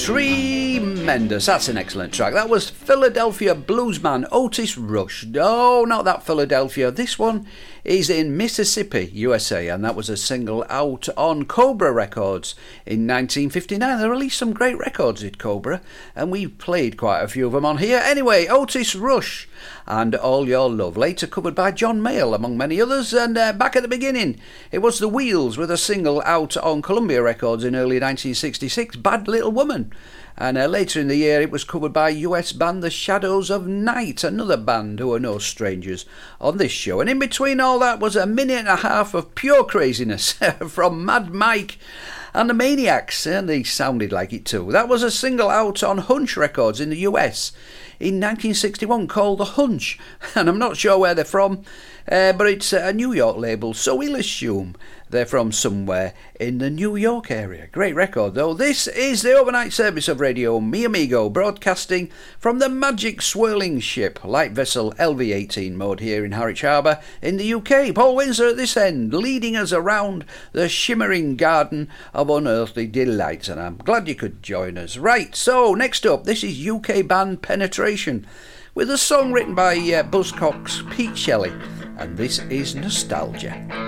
Tremendous. That's an excellent track. That was Philadelphia bluesman Otis Rush. No, not that Philadelphia. This one is in Mississippi, USA, and that was a single out on Cobra Records in 1959. They released some great records at Cobra, and we played quite a few of them on here. Anyway, Otis Rush and All Your Love, later covered by John Mayall, among many others. And back at the beginning, it was The Wheels with a single out on Columbia Records in early 1966, Bad Little Woman. And later in the year, it was covered by US band The Shadows of Night, another band who are no strangers on this show. And in between all that was a minute and a half of pure craziness from Mad Mike and the Maniacs, and they sounded like it too. That was a single out on Hunch Records in the US in 1961 called The Hunch, and I'm not sure where they're from, but it's a New York label, so we'll assume they're from somewhere in the New York area. Great record though. This is the overnight service of Radio Mi Amigo, broadcasting from the magic swirling ship light vessel LV-18 mode here in Harwich Harbour in the UK. Paul Windsor at this end, leading us around the shimmering garden of unearthly delights, and I'm glad you could join us. Right, so next up, this is UK band Penetration with a song written by Buzzcocks Pete Shelley, and this is Nostalgia.